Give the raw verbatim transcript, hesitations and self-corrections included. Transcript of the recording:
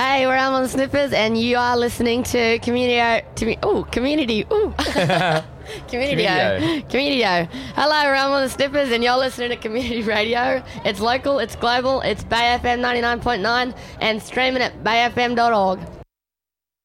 Hey, we're Elm on the Snippers, and you are listening to Community... To, oh, Community... Ooh. Community Community Hello, we're Elm on the Snippers, and you're listening to Community Radio. It's local, it's global, it's Bay F M ninety-nine point nine, and streaming at bay f m dot org.